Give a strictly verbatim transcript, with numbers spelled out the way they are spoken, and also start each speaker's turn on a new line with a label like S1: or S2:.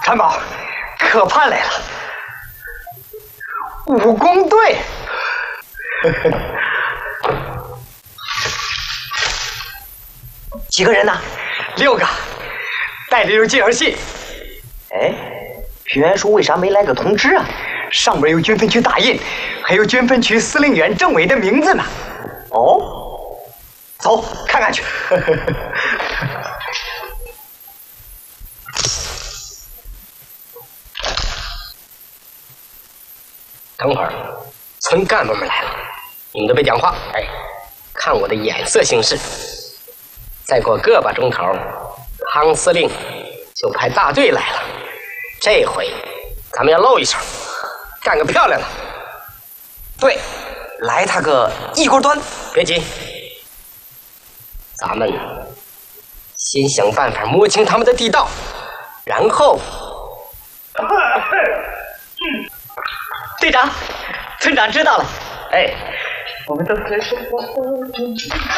S1: 参谋，可盼来了，武工队。几个人呢？六个，带着有介绍信。哎，平原叔为啥没来个通知啊？上面有军分区大印，还有军分区司令员政委的名字呢。哦，走，看看去。
S2: 等会儿，村干部们来了，你们都别讲话，哎，看我的眼色行事。再过个把钟头，汤司令就派大队来了。这回咱们要露一手，干个漂亮的。
S1: 对，来他个一锅端。
S2: 别急，咱们先想办法摸清他们的地道，然后。
S1: 队长，村长知道了。
S2: 哎，
S1: 我们都开始。